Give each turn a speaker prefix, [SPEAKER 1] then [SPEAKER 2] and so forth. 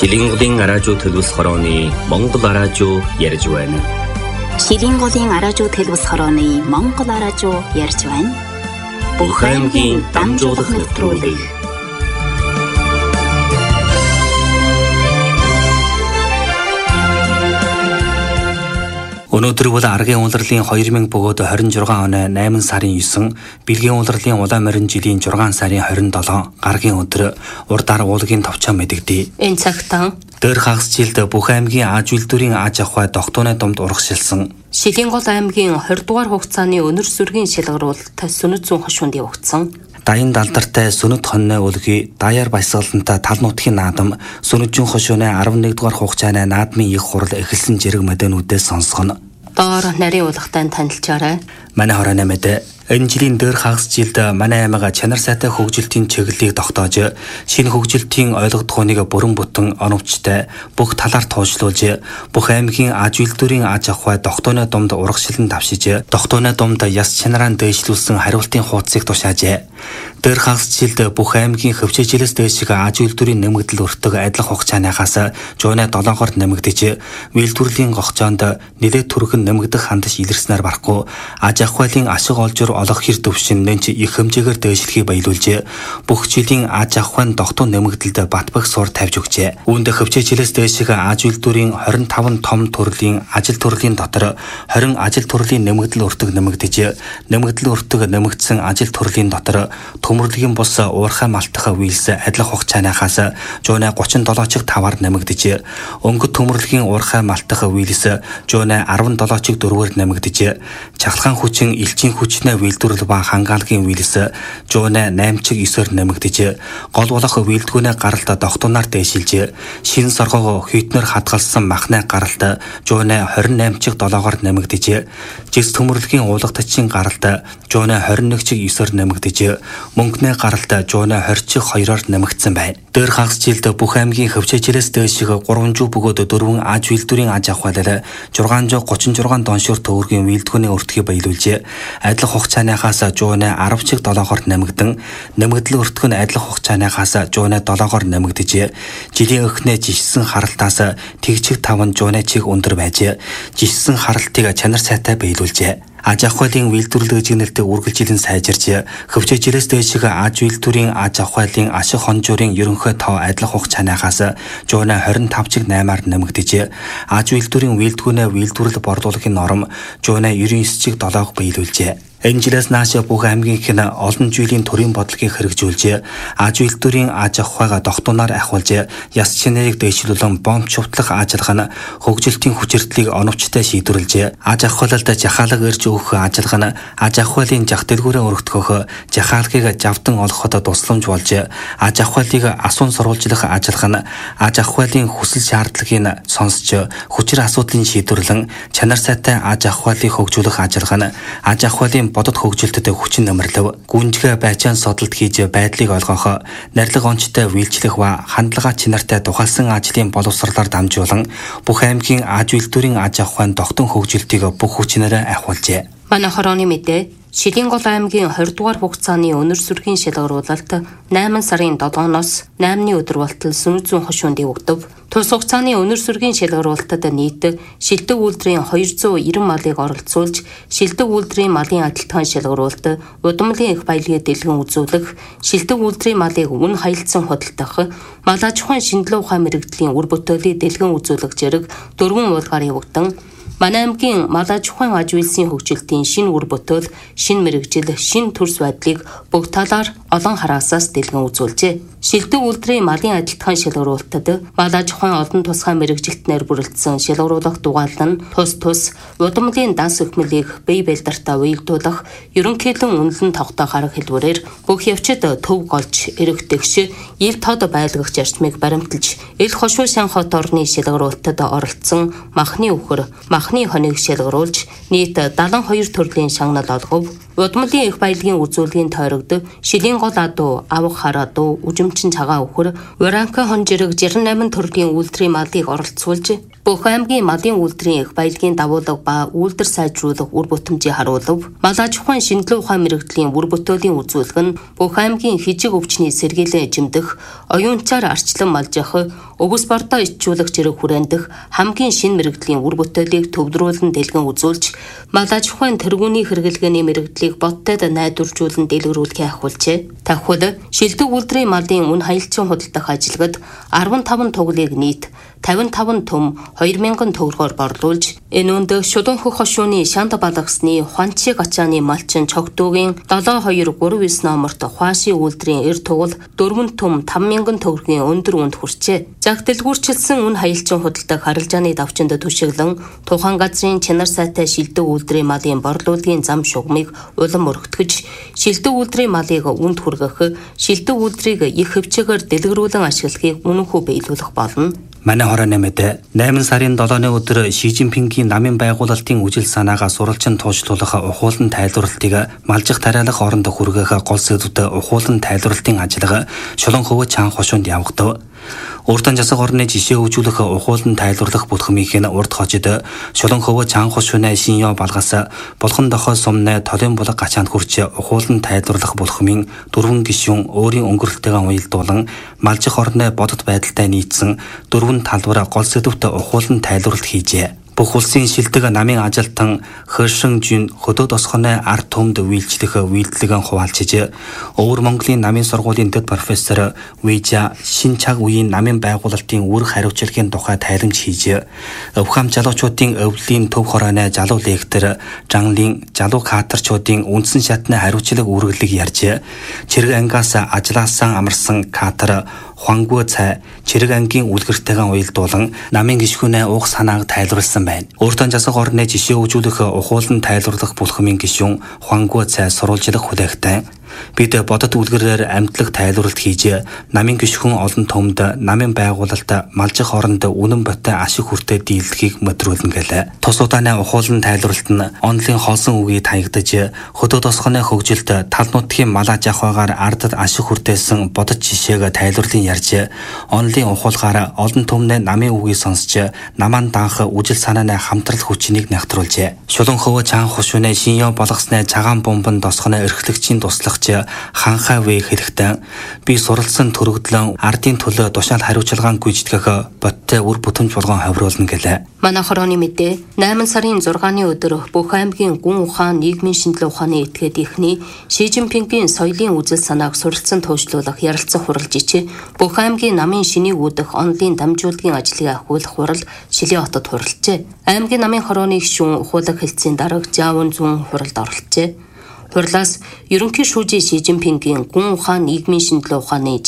[SPEAKER 1] Шилинголын араажуу төлөвс хорооны Монгол араажуу ярьж байна.
[SPEAKER 2] Шилинголын араажуу төлөвс хорооны Монгол араажуу ярьж байна.
[SPEAKER 1] Бүх аймгийн дамжуулах нэвтрүүлэг. Өнөөдөр бол аргийн улирлын 2026 оны 8 сарын 9, бэлгийн улирлын улаан морин жилийн 6 сарын 27 гаргийн өдөр урдаар уулгийн товчоо мэдэгдэв.
[SPEAKER 3] Энэ цагтаа
[SPEAKER 1] Дээр хагас жилд бүх аймгийн аж үйлдвэрийн аж ахуй тогтооны дунд урагшилсан.
[SPEAKER 3] Шилингол аймгийн 20 дугаар хугацааны өнөр сүргийн шалгаруулалт сүнэт зүүн хошуунд явагдсан.
[SPEAKER 1] Даян далдартай сүнэт хонны үлгий, даяар баясгалантай тал нутгийн наадам, сүнэт зүүн хошууны 11 дугаар хугацааны наадмын их хурал эхэлсэн зэрэг мэдээнүүдээс сонсгоно.
[SPEAKER 3] Доор нарийн уулгатай танилцаарай.
[SPEAKER 1] Манай хорооны мэдээ. Энэ жилийн дээр хагас жилд манай аймаг чанар сайтай хөгжилтийн чиглэлийг тогтоож, шинэ хөгжилтийн ойлгодгооныг бүрэн бүтэн оновчтой бүх талаар тооцоолж, бүх аймгийн аж үйлдвэрийн аж ахуй тогтооны дунд урагшилан давшиж, тогтооны дунд яс чанараа дээшлүүлсэн хариултын хуудсыг тушаажээ. Дээр хагас жилд бүх аймгийн хөвчөжилөөс дээшиг аж үйлдвэрийн нэмэгдэл өртөг адилхан хугацааныхаас жууны 7-оор нэмэгдэж, үйлдвэрлэлийн гогцоонд нэлээд түргэн нэмэгдэх хандаж илэрснээр барахгүй аж ахуйлын ашиг олжир олох хэр төвшин нэнч их хэмжээгээр дээшлэхийг баялуулж, бүх жилийн аж ахуйн тогтун нэмэгдэлд батбах сур тавьж өгчээ. Үүнд хөвчөжилөөс дээшиг аж үйлдвэрийн 25 том төрлийн ажил төрлийн дотор 20 ажил төрлийн нэмэгдэл өртөг нэмэгдэж, нэмэгдэл өртөг нэмэгдсэн ажил төрлийн дотор төмөрлөгийн бус уурхай малтах үйлс адилхан хугацаанаас жууны 37.5-аар нэмэгдэж, өнгөт төмөрлөгийн уурхай малтах үйлс жууны 17.4-ээр нэмэгдэж, чахалгаан хүчин элчин хүчнээ үйлдвэрлэл ба хангаалагын үйлс жууны 8.9-ээр нэмэгдэж, гол болох үйлдвэрийн гаралт тогтунаар дээшилж, шинэ соргоо хүйтнэр хадгалсан махны гаралт жууны 28.7-оор нэмэгдэж, жис төмөрлөгийн уулгатчийн гаралт жууны 21.9-ээр нэмэгдэж, мөнгөний гаралт жууны 20.2-оор нэмэгдсэн байна. Дээр хагас жилд бүх аймгийн хөвчөжилөөс дээшиг 300 бөгөөд 4 аж үйлдвэрийн аж ахуйлал 636 доншуур төгрөгийн үйлдвэрийн өртгийг баялуулж, адилхан хугацааныхаас жууны 10.7-оор нэмэгдэн, нэмэгдэл өртөг нь адилхан хугацааныхаас жууны 7-оор нэмэгдэж, жилийн өхнөө жишсэн харалтаас тэгчиг 5 жууны чиг өндөр байж, жишсэн харалтыг чанар сайтай баялуулжээ. Аж ахуйлын үйлдвэрлэл гэгнэлтийг үргэлжлэн сайжирч, хөвчөжилөөс дээшиг аж үйлдвэрийн аж ахуйлын ашиг хонжуурын ерөнхий тоо адилхан хугацаанаас жууны 25.8-аар нэмэгдэж, аж үйлдвэрийн үйлдвэрлэл борлуулалтын норм жууны 99.7-г баялуулжээ. Энэ жилээс нааш бүх аймгийнх нь олон жилийн төрийн бодлогыг хэрэгжүүлж, аж үйлдвэрийн аж ахуйг тогтунаар ахиулж, яс чинэрийг дээшлүүлэн бомб шувтлах ажиллагаа нь хөгжилтийн хүчирдлийг оновчтой шийдвэрлэж, аж ахуйлалд жахаалга ирж өгөх ажиллагаа нь аж ахуйлын жах дэлгүүрээ өргөдгөх, жахаалгыг жавдан олгоход тусламж болж, аж ахуйлыг асуун сурвалжлах ажиллагаа нь аж ахуйлын хүсэл шаардлагыг сонсч, хүчир асуудлыг шийдвэрлэн, чанар сайтай аж ахуйлыг хөгжүүлэх ажиллагаа нь аж ахуйлын бодод хөгжилтэд хүчин нэмэрлэв, гүнжгэ байцаан содолт хийж байдлыг олгох, нарилга онцтой үйлчлэх ба хандлага чинартай тухайлсан ажлын боловсролоор дамжуулан бүх аймгийн аж үйлдвэрийн аж ахуйн тогтун хөгжилтийг бүх хүчнээрээ ахиулжээ.
[SPEAKER 3] Манай хорооны мэдээ. Шилингол аймгийн 20 дугаар хугацааны өнөр сүргийн шалгаруулалт 8 сарын 7-ноос 8-ны өдөр болтол сүнэт зүүн хошуунд явагдав. Тус хугацааны өнөр сүргийн шалгаруулалтад нийт шилдэг үйлдвэрийн 290 малыг оролцуулж, шилдэг үйлдвэрийн малын адилтгаан шалгаруулалт, удамлын их баялагын дэлгэн үзүүлэх, шилдэг үйлдвэрийн малыг үн хаялцсан худалдах, мал аж ахуйн шинжилгээ ухаан мэрэгдлийн үр бүтээлийг дэлгэн үзүүлэх зэрэг 4 уулгаар явагдан, манай аймгийн мал аж ахуйн аж үйлсийн хөгжилтийн шинэ үр бүтээл, шинэ мэрэгжил, шинэ төрс байдлыг бүх талаар олон хараасаас дэлгэн үзүүлжээ. Шилдэг үйлдвэрийн малын адилтгаан шалгаруулалтад мал аж ахуйн олон тусгай мэрэгжилтнээр бүрэлдсэн шалгаруулах дугаалал нь тус удамлын данс өхмөлийг бие бэлдартаа уягдуулах, ерөнхийлөн үнэлэн тогтоох арга хэлбэрээр бүх явцад төв голж, эрэгдэгш, ил тод байлгагч зарчмыг баримталж, ил хошуу сан хот орны шалгаруулалтад оролцсон махны үхэр, махны хоныг шалгаруулж, нийт 72 төрлийн шагнал олгов. Удмлын их баялагын үзүүлгийн тойрогд шилийн гол адуу, авах хар адуу, үжимчин цагаан үхэр, уранка хон жирэг 68 төрлийн үйлдвэрийн малыг оролцуулж, бүх аймгийн малын үйлдвэрийн их баялагын давуулга ба үйлдвэр сайжруулах үр бүтэмжийг харуулв. Мал аж ахуйн шинжилгээ ухаан мэрэгдлийн үр бүтээлийн үзүүлэг нь бүх аймгийн хижиг өвчний сэргийлэн жимдэх, оюунчаар арчлан малжих, Угс бордоо ичжүүлэх зэрэг хүрэндэх хамгийн шинэ мэрэгдлийн үр бүтээлийг төвдрүүлэн дэлгэн үзүүлж, мал аж ахуйн тэргүүний хэрэглэгээний мэрэгдлийг бодтойд найдваржуулан дэлгэрүүлэхээ ахиулжээ. Тахвал шилдэг үйлдвэрийн малын үн хаялцсан худалдах ажилгад 15 туглыг нийт 55 төм 2000 төгрөгөөр борлуулж, энэ үнд шулуун хөх хошууны шанд балгасны Хуанчи гачааны малчин цогтуугийн 7239 номерт хуашийн үйлдвэрийн эр тугал 4 төм 5000 төгрөгийн өндөр үнд хүрчээ. Зах дэлгүүрчилсэн үн хаялцсан худалдах арилжааны давчинд түшиглэн тухайн газрын чанар сайтай шилдэг үйлдвэрийн малын борлуулалтын зам шугамыг улам өргөтгөж, шилдэг үйлдвэрийн малыг үнд хүргэх, шилдэг үйлдвэрийг их хөвчөөр дэлгэрүүлэн ашиглахыг үнэнхүү биелүүлэх болно.
[SPEAKER 1] Манай хороо нэмэд 8 сарын 7-ны өдөр Ши Жинпингийн намын байгуулалтын үжил санаагаа сурвалжин туушлуулах ухуулан тайлбарлалтыг малжих тариалах оронд хүргэх гол сэдвүүд ухуулан тайлбарлалтын ажиллагаа Шулуун хөвөө Чаан хошуунд явагдав. Урдан засаг орны жишээ хөгжүүлэх ухуулан тайлбарлах бүлхмийнх нь урд хожид Шулуун хөвөө Чаан хошууны шиньё балгас булхан дохой сумны толын булаг гачаанд хүрч ухуулан тайлбарлах бүлхмийн 4 гишүүн өөрийн өнгөрөлтөйгөө уялдуулан малжих орны бодит байдалтай нийцсэн 4 талбар гол сэдвүүт ухуулан тайлбарлалт хийжээ. Бүх улсын шилдэг намын ажилтан Хөршинжин хөдөө тосгоны ард түмэнд үйлчлэх үйлдэлгэн хуваалцж, Өвөр Монголын намын сургуулийн дэд профессор Вэжа шин цаг үеийн намын байгуулалтын үр хариуцлагын тухай тайлбарч хийж, өвхам залуучуудын өвлийн төв хорооны залуу лектор Жанлын залуу кадрчуудын үндсэн шатны хариуцлага үүргэлэг ярьж, чирэг ангиас ажлаасан амарсан кадр Хуангуй цай чирэг ангийн үлгэртэйгэн уялдуулан намын гишүүнээ уух санааг тайлбарласан байна. Урдан засаг орны жишээ хөгжүүлэх ухуулан тайлбарлах бүлхмийн гишүүн Хуангуй цай сурвалжлах хүлээгтэй. Бид бодит үлгэрээр амтлаг тайлбарлалт хийж, намын гишүүн олон томд намын байгуулалт малжих оронд үнэн ботой ашиг хүртээ дийлдэхийг мэдрүүлнэ гэлээ. Тус удааны ухуулан тайлбарлалт нь онлын холсон үгийг таягдаж, хөдөө тосгоны хөгжилд тал нутгийн мал аж ахуйгаар ардад ашиг хүртээсэн бодит жишээг тайлбарлан ярьж, онлын ухуулгаар олон түмний намын үгийг сонсч, намаан данх үжил санааны хамтрал хүчнийг нягтруулжээ. Шулуун хөвөө Чаан хошууны шиньё болгосны цагаан бомбон тосгоны эрхлэгчийн туслах ханхай вэ хэлэхдээ би суралцсан төрөгдлөн ардын төлөө тушаал хариуцлагаан гүйцэтгэх бодтой үр бүтэмж болгон хавруулна гэлээ.
[SPEAKER 3] Манай хорооны мэдээ 8 сарын 6-ны өдөр бүх аймгийн гүн ухаан нийгмийн шинжилгээ ухааны этгээд ихний Ши Жинпингийн соёлын үзэл санааг суралцсан туушлуулах ярилцах хуралж ичээ бүх аймгийн намын шинийг үүдэх онлын дамжуулгын ажлыг ахиулах хурал Шилээ хотод хуралжээ. Аймгийн намын хорооны гишүүн ухуулах хэлтсийн дарга Жаавун зүүн хуралд оролцжээ. Хурлаас ерөнхий шүүжий Ши Жинпингийн гүн ухаан нийгмийн шинжилгээ ухааны